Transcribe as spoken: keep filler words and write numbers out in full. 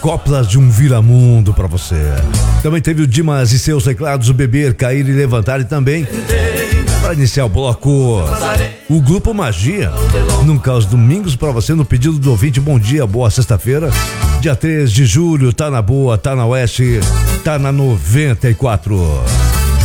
Coplas de um Viramundo pra você. Também teve o Dimas e seus teclados, o Beber, Cair e Levantar, e também, para iniciar o bloco, o Grupo Magia, nunca aos domingos pra você, no pedido do ouvinte. Bom dia, boa sexta-feira, dia três de julho, tá na boa, tá na Oeste, tá na noventa e quatro.